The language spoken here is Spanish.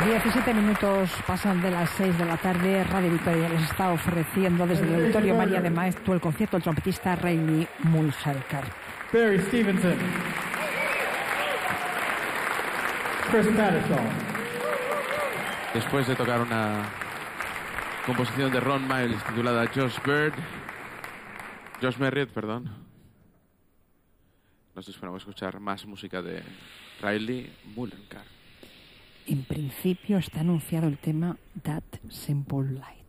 17 minutos pasan de las 6 de la tarde. Radio Victoria les está ofreciendo desde el Auditorio María de Maeztu el concierto del trompetista Riley Mulherkar. Barry Stevenson. Chris Patterson. Después de tocar una composición de Ron Miles titulada Josh Marriott, nos disponemos a escuchar más música de Riley Mulherkar. En principio está anunciado el tema That Simple Light.